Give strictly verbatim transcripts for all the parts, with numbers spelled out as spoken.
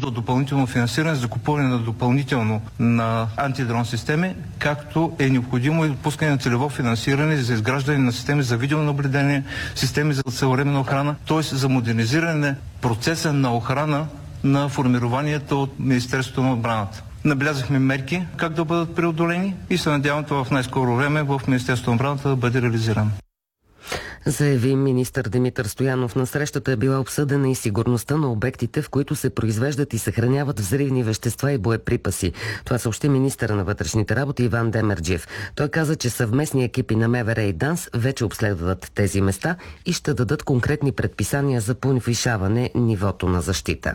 нужда от допълнително финансиране за купуване на допълнително на антидрон системи, както е необходимо и отпускане на целево финансиране за изграждане на системи за видеонаблюдение, системи за съвременна охрана, т.е. за модернизиране на процеса на охрана на формированията от Министерството на отбраната. Набелязахме мерки как да бъдат преодолени и се надявам това в най-скоро време в Министерството на отбраната да бъде реализирано. Заяви министър Димитър Стоянов. На срещата е била обсъдена и сигурността на обектите, в които се произвеждат и съхраняват взривни вещества и боеприпаси. Това съобщи министъра на вътрешните работи Иван Демерджиев. Той каза, че съвместни екипи на МВР и ДАНС вече обследват тези места и ще дадат конкретни предписания за повишаване нивото на защита.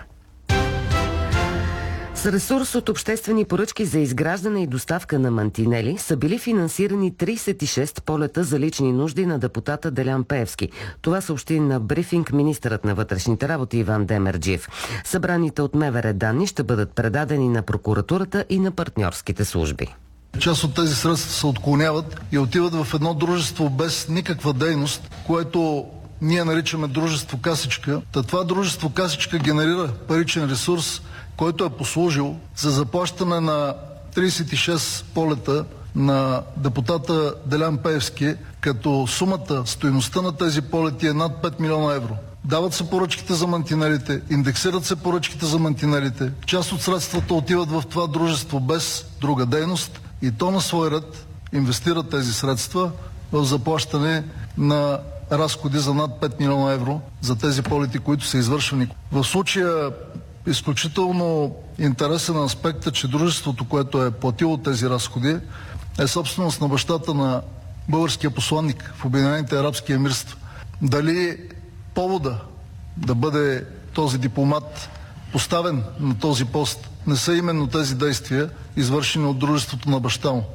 С ресурс от обществени поръчки за изграждане и доставка на мантинели са били финансирани тридесет и шест полета за лични нужди на депутата Делян Пеевски. Това съобщи на брифинг министърът на вътрешните работи Иван Демерджиев. Събраните от МВР данни ще бъдат предадени на прокуратурата и на партньорските служби. Част от тези средства се отклоняват и отиват в едно дружество без никаква дейност, което ние наричаме дружество Касичка. Та това дружество Касичка генерира паричен ресурс, който е послужил за заплащане на тридесет и шест полета на депутата Делян Пеевски, като сумата, стойността на тези полети е над пет милиона евро. Дават се поръчките за мантинелите, индексират се поръчките за мантинелите. Част от средствата отиват в това дружество без друга дейност и то на свой ред инвестира тези средства в заплащане на разходи за над пет милиона евро за тези полети, които са извършвани. В случая изключително интересен аспект е, че дружеството, което е платило тези разходи, е собственост на бащата на българския посланник в Обединените арабски емирства. Дали повода да бъде този дипломат поставен на този пост не са именно тези действия, извършени от дружеството на баща му?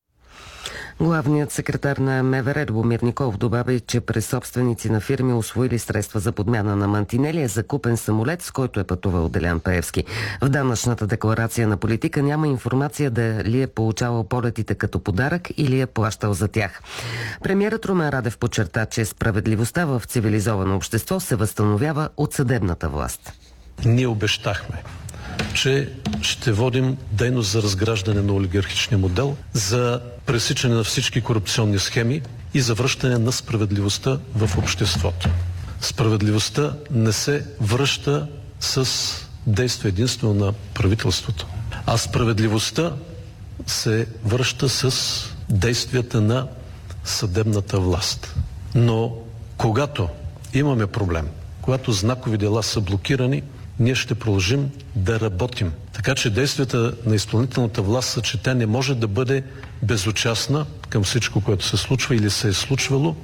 Главният секретар на МВР Любомир Николов добави, че през собственици на фирми усвоили средства за подмяна на мантинели е закупен самолет, с който е пътувал Делян Пеевски. В данъчната декларация на политика няма информация дали е получавал полетите като подарък или е плащал за тях. Премиерът Румен Радев подчерта, че справедливостта в цивилизовано общество се възстановява от съдебната власт. Ние обещахме, че ще водим дейност за разграждане на олигархичния модел, за пресичане на всички корупционни схеми и за връщане на справедливостта в обществото. Справедливостта не се връща с действие единствено на правителството, а справедливостта се връща с действията на съдебната власт. Но когато имаме проблем, когато знакови дела са блокирани, ние ще продължим да работим. Така че действията на изпълнителната власт са, че тя не може да бъде безучастна към всичко, което се случва или се е случвало.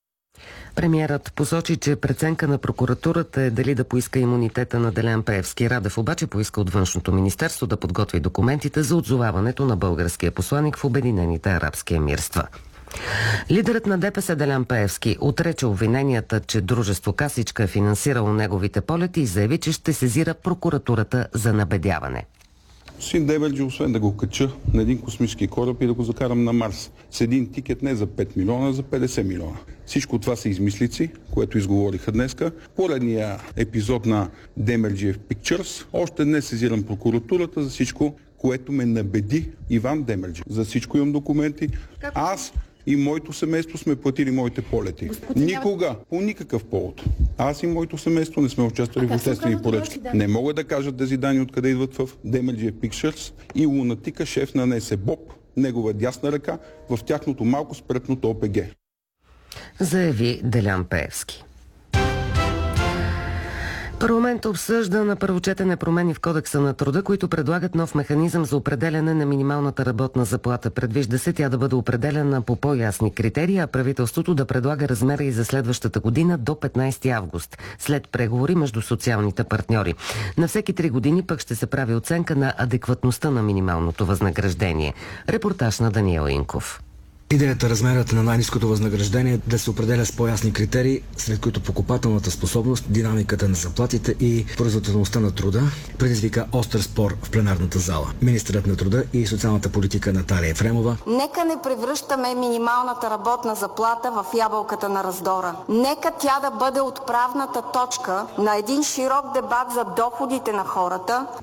Премиерът посочи, че преценка на прокуратурата е дали да поиска имунитета на Делян Пеевски. Радев обаче поиска от Външното министерство да подготви документите за отзоваването на българския посланик в Обединените арабски емирства. Лидерът на ДПС Делян Пеевски отрече обвиненията, че дружество Касичка е финансирало неговите полети и заяви, че ще сезира прокуратурата за набедяване. Господин Демерджиев, освен да го кача на един космически кораб и да го закарам на Марс с един тикет не за пет милиона, а за петдесет милиона. Всичко това са измислици, което изговориха днеска. Поредния епизод на Демерджиев Pictures. Още днес сезирам прокуратурата за всичко, което ме набеди Иван Демерджиев. За всичко имам документи. Аз и моето семейство сме платили моите полети. Господин... Никога, по никакъв повод. Аз и моето семейство не сме участвали в обществени поръчки. Да. Не мога да кажат тези данни откъде идват в Демерджиев Pictures и лунатика, шеф на НС Боб, негова дясна ръка, в тяхното малко спретното ОПГ. Заяви Делян Пеевски. Парламент обсъжда на първо четене промени в Кодекса на труда, които предлагат нов механизъм за определяне на минималната работна заплата. Предвижда се тя да бъде определена по по-ясни критерии, а правителството да предлага размера и за следващата година до петнайсети август, след преговори между социалните партньори. На всеки три години пък ще се прави оценка на адекватността на минималното възнаграждение. Репортаж на Даниел Инков. Идеята размерът на най-ниското възнаграждение да се определя с по-ясни критерии, сред които покупателната способност, динамиката на заплатите и производителността на труда, предизвика остър спор в пленарната зала. Министърът на труда и социалната политика Наталия Ефремова: нека не превръщаме минималната работна заплата в ябълката на раздора. Нека тя да бъде отправната точка на един широк дебат за доходите на хората,